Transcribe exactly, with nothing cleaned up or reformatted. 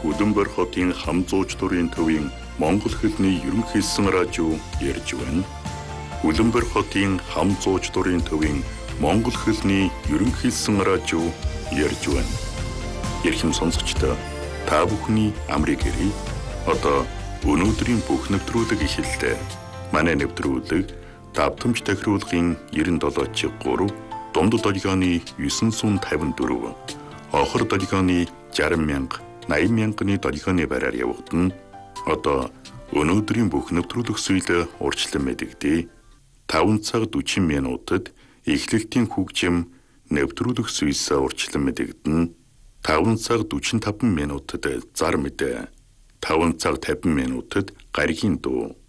Улаанбаатар хотын хам зууч дурын төвийн Монгол хэлний ерөнхийлсөн радио ярьж байна. Улаанбаатар хотын хам зууч дурын төвийн Монгол хэлний ерөнхийлсөн радио ярьж байна. Эрхэм сонсогчдоо та бүхний амрыг ирье. Одоо өнөөдрийн бүх нэвтрүүлэг эхэллээ. Манай нэвтрүүлэг давтамж тохируулгын девяносто семь три, дундад долгионы девятьсот пятьдесят четыре, хохор долгионы шестьдесят мянга, восемьдесят мянганы долгионы бараар явагдана. Одоо өнөөдрийн бүх нэвтрүүлэг суйль урьдчилан мэдэгдээ. таван цаг сорок минутад эхлэлтийн хөгжим нэвтрүүлэг суйль урьдчилан мэдэгдэнэ. таван цаг сорок пять минутад зар мэдээ, таван цаг пятьдесят минутад гаригийн дуу,